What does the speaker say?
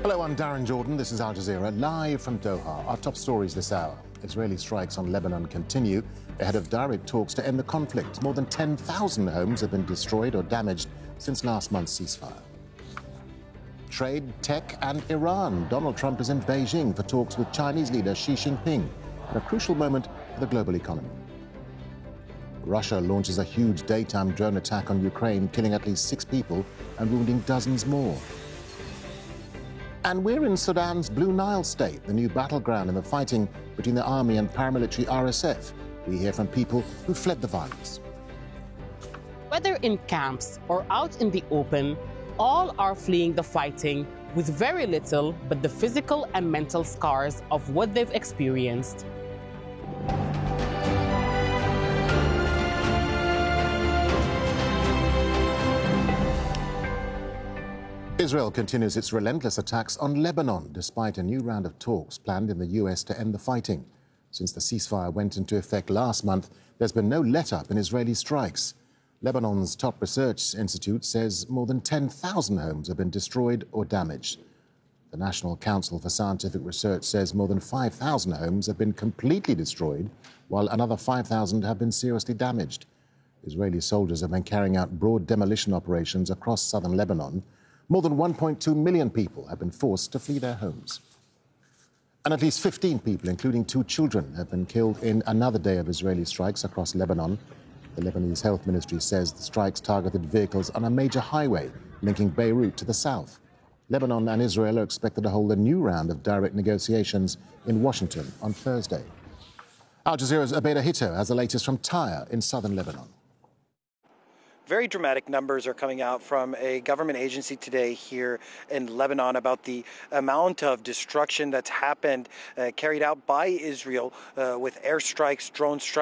Hello, I'm Darren Jordan. This is Al Jazeera, live from Doha. Our top stories this hour. Israeli strikes on Lebanon continue ahead of direct talks to end the conflict. More than 10,000 homes have been destroyed or damaged since last month's ceasefire. Trade, tech and Iran. Donald Trump is in Beijing for talks with Chinese leader Xi Jinping at a crucial moment for the global economy. Russia launches a huge daytime drone attack on Ukraine, killing at least 6 people and wounding dozens more. And we're in Sudan's Blue Nile state, the new battleground in the fighting between the army and paramilitary RSF. We hear from people who fled the violence. Whether in camps or out in the open, all are fleeing the fighting with very little but the physical and mental scars of what they've experienced. Israel continues its relentless attacks on Lebanon, despite a new round of talks planned in the US to end the fighting. Since the ceasefire went into effect last month, there's been no let-up in Israeli strikes. Lebanon's top research institute says more than 10,000 homes have been destroyed or damaged. The National Council for Scientific Research says more than 5,000 homes have been completely destroyed, while another 5,000 have been seriously damaged. Israeli soldiers have been carrying out broad demolition operations across southern Lebanon. More than 1.2 million people have been forced to flee their homes. And at least 15 people, including 2 children, have been killed in another day of Israeli strikes across Lebanon. The Lebanese Health Ministry says the strikes targeted vehicles on a major highway linking Beirut to the south. Lebanon and Israel are expected to hold a new round of direct negotiations in Washington on Thursday. Al Jazeera's Abeda Hito has the latest from Tyre in southern Lebanon. Very dramatic numbers are coming out from a government agency today here in Lebanon about the amount of destruction that's happened, carried out by Israel with airstrikes, drone strikes.